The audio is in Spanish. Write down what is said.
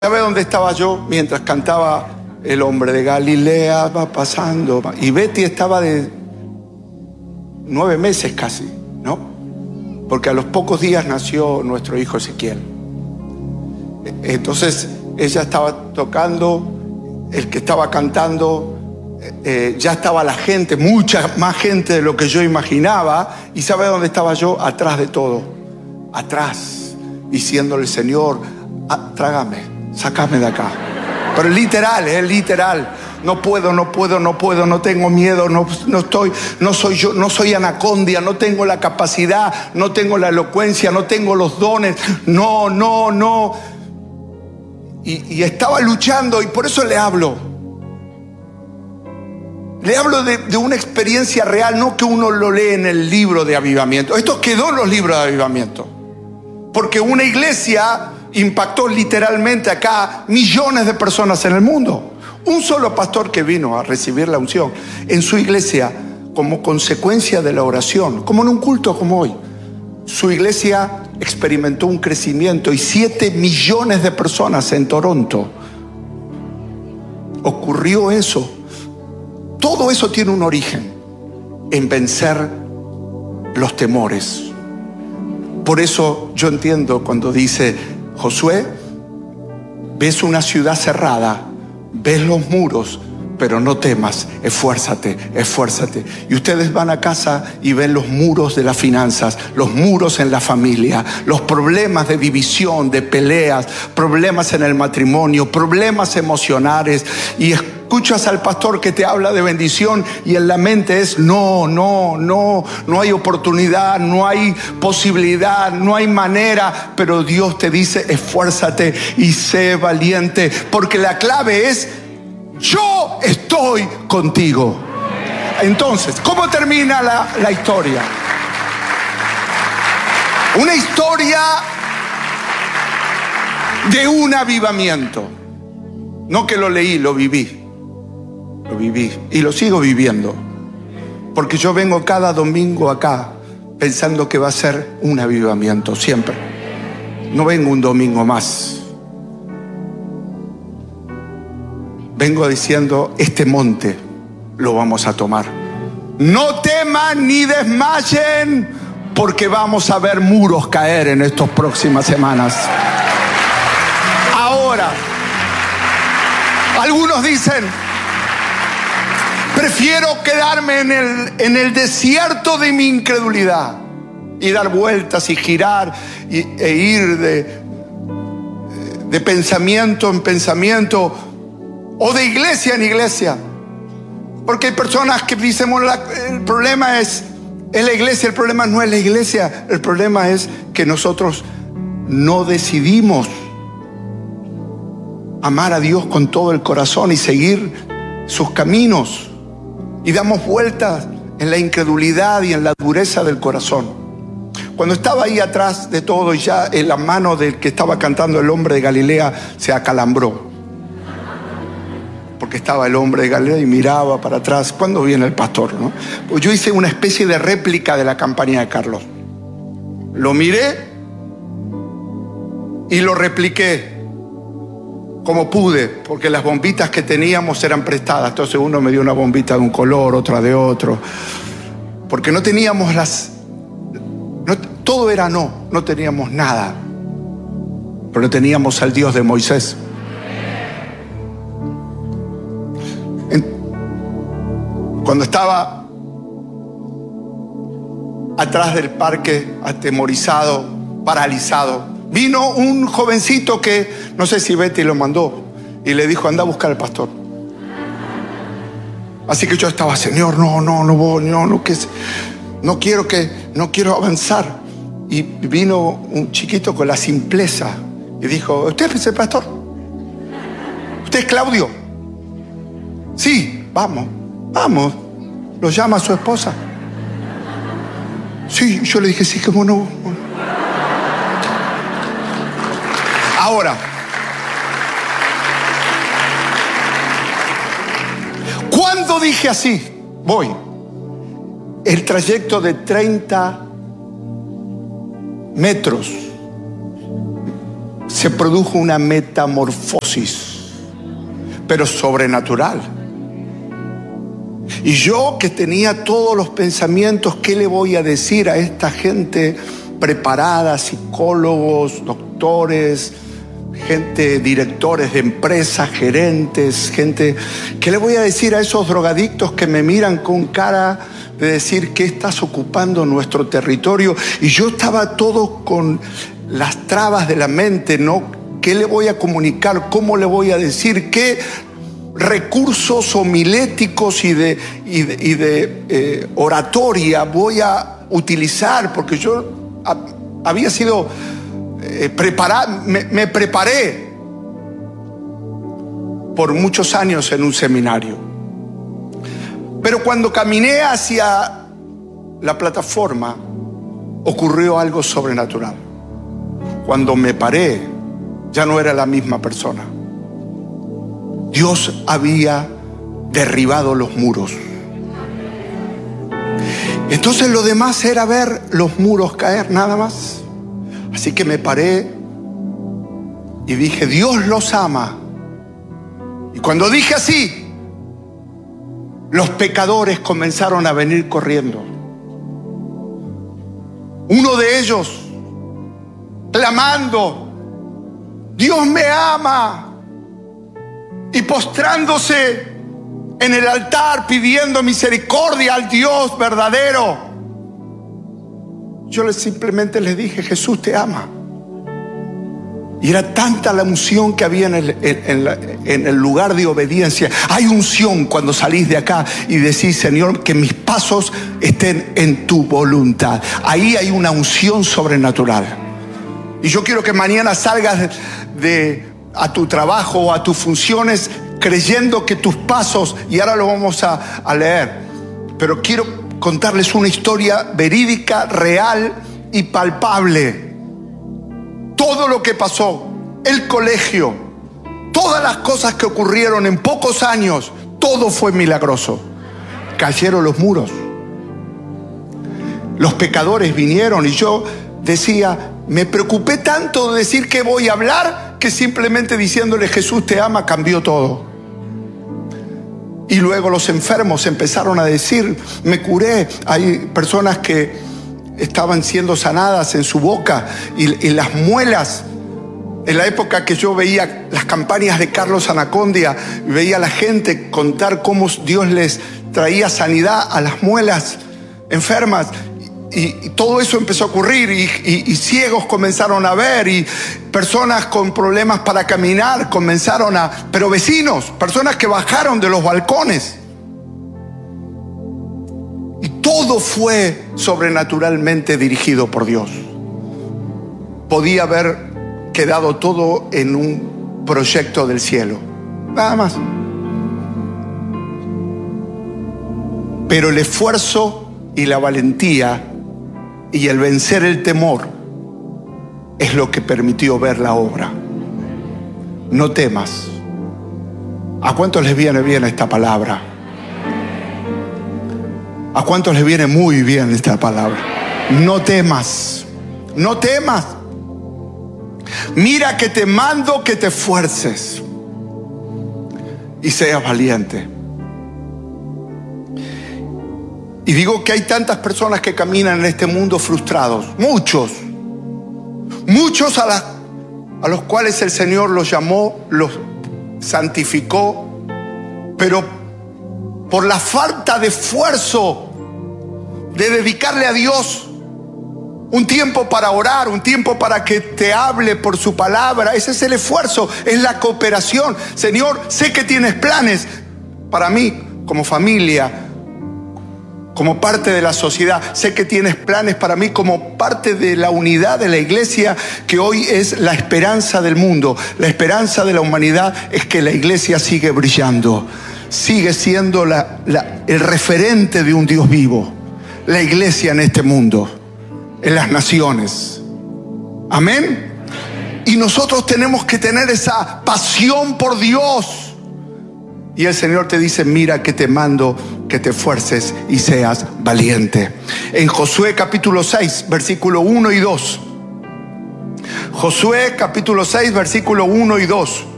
¿Sabe dónde estaba yo? Mientras cantaba El hombre de Galilea va pasando. Y Betty estaba de 9 meses casi, ¿no? Porque a los pocos días nació nuestro hijo Ezequiel. Entonces ella estaba tocando, el que estaba cantando, ya estaba la gente, mucha más gente de lo que yo imaginaba. ¿Y sabe dónde estaba yo? Atrás de todo, atrás, diciéndole: Señor, trágame, sácame de acá. Pero literal, literal. No puedo, no tengo miedo, no soy yo, no soy anacondia, no tengo la capacidad, no tengo la elocuencia, no tengo los dones, no. Y estaba luchando, y por eso le hablo. Le hablo de una experiencia real, no que uno lo lee en el libro de avivamiento. Esto quedó en los libros de avivamiento. Porque una iglesia impactó literalmente acá millones de personas en el mundo. Un solo pastor que vino a recibir la unción en su iglesia como consecuencia de la oración, como en un culto como hoy, su iglesia experimentó un crecimiento y 7 millones de personas en Toronto. Ocurrió eso. Todo eso tiene un origen en vencer los temores. Por eso yo entiendo cuando dice Josué: ves una ciudad cerrada, ves los muros, pero no temas, esfuérzate. Y ustedes van a casa y ven los muros de las finanzas, los muros en la familia, los problemas de división, de peleas, problemas en el matrimonio, problemas emocionales, y escuchas al pastor que te habla de bendición y en la mente es no hay oportunidad, no hay posibilidad, no hay manera. Pero Dios te dice: esfuérzate y sé valiente, porque la clave es: yo estoy contigo. Entonces, ¿cómo termina la historia? Una historia de un avivamiento. No que lo leí, lo viví y lo sigo viviendo, porque yo vengo cada domingo acá pensando que va a ser un avivamiento siempre. No vengo un domingo más, vengo diciendo: este monte lo vamos a tomar. No teman ni desmayen, porque vamos a ver muros caer en estas próximas semanas. Ahora, algunos dicen: prefiero quedarme en el desierto de mi incredulidad y dar vueltas y girar e ir de pensamiento en pensamiento o de iglesia en iglesia. Porque hay personas que dicen: el problema es la iglesia. El problema no es la iglesia, el problema es que nosotros no decidimos amar a Dios con todo el corazón y seguir sus caminos, y damos vueltas en la incredulidad y en la dureza del corazón. Cuando estaba ahí atrás de todo, y ya en la mano del que estaba cantando El hombre de Galilea se acalambró, porque estaba el hombre de Galilea y miraba para atrás. ¿Cuándo viene el pastor, no? Pues yo hice una especie de réplica de la campaña de Carlos. Lo miré y lo repliqué como pude, porque las bombitas que teníamos eran prestadas. Entonces uno me dio una bombita de un color, otra de otro, porque no teníamos todo era no teníamos nada, pero teníamos al Dios de Moisés. Cuando estaba atrás del parque, atemorizado, paralizado, vino un jovencito que no sé si Betty lo mandó y le dijo: anda a buscar al pastor. Así que yo estaba: Señor, no quiero avanzar. Y vino un chiquito con la simpleza y dijo: ¿usted es el pastor? ¿Usted es Claudio? Sí, vamos. Lo llama a su esposa. Sí, yo le dije: sí, cómo no. Ahora, ¿cuándo dije así? Voy. El trayecto de 30 metros se produjo una metamorfosis, pero sobrenatural. Y yo, que tenía todos los pensamientos, ¿qué le voy a decir a esta gente preparada, psicólogos, doctores, gente, directores de empresas, gerentes, gente? ¿Qué le voy a decir a esos drogadictos que me miran con cara de decir que estás ocupando nuestro territorio? Y yo estaba todo con las trabas de la mente, ¿no? ¿Qué le voy a comunicar? ¿Cómo le voy a decir? ¿Qué recursos homiléticos y de oratoria voy a utilizar? Porque yo había sido preparado, me preparé por muchos años en un seminario. Pero cuando caminé hacia la plataforma, ocurrió algo sobrenatural. Cuando me paré, ya no era la misma persona. Dios había derribado los muros. Entonces lo demás era ver los muros caer, nada más. Así que me paré y dije, Dios los ama. Y cuando dije así, los pecadores comenzaron a venir corriendo. Uno de ellos, clamando, Dios me ama, y postrándose en el altar pidiendo misericordia al Dios verdadero. Yo simplemente les dije, Jesús te ama. Y era tanta la unción que había en el lugar de obediencia. Hay unción cuando salís de acá y decís, Señor, que mis pasos estén en tu voluntad. Ahí hay una unción sobrenatural. Y yo quiero que mañana salgas a tu trabajo o a tus funciones creyendo que tus pasos, y ahora lo vamos a leer, pero quiero contarles una historia verídica, real y palpable. Todo lo que pasó, el colegio, todas las cosas que ocurrieron en pocos años, todo fue milagroso. Cayeron los muros, los pecadores vinieron, y yo decía, me preocupé tanto de decir que voy a hablar, que simplemente diciéndole Jesús te ama cambió todo. Y luego los enfermos empezaron a decir, me curé. Hay personas que estaban siendo sanadas en su boca y las muelas. En la época que yo veía las campañas de Carlos Anacondia, veía a la gente contar cómo Dios les traía sanidad a las muelas enfermas. Y todo eso empezó a ocurrir, y ciegos comenzaron a ver, y personas con problemas para caminar comenzaron pero vecinos, personas que bajaron de los balcones. Y todo fue sobrenaturalmente dirigido por Dios. Podía haber quedado todo en un proyecto del cielo, nada más. Pero el esfuerzo y la valentía y el vencer el temor es lo que permitió ver la obra. No temas. ¿A cuántos les viene bien esta palabra? ¿A cuántos les viene muy bien esta palabra? No temas. No temas. Mira que te mando que te esfuerces y seas valiente. Y digo que hay tantas personas que caminan en este mundo frustrados, muchos a los cuales el Señor los llamó, los santificó, pero por la falta de esfuerzo de dedicarle a Dios un tiempo para orar, un tiempo para que te hable por su palabra, ese es el esfuerzo, es la cooperación. Señor, sé que tienes planes para mí como familia, como parte de la sociedad. Sé que tienes planes para mí como parte de la unidad de la iglesia, que hoy es la esperanza del mundo. La esperanza de la humanidad es que la iglesia sigue brillando, sigue siendo el referente de un Dios vivo. La iglesia en este mundo, en las naciones. Amén. Y nosotros tenemos que tener esa pasión por Dios. Y el Señor te dice, mira que te mando que te esfuerces y seas valiente. En Josué capítulo 6, versículo 1 y 2. Josué capítulo 6, versículo 1 y 2.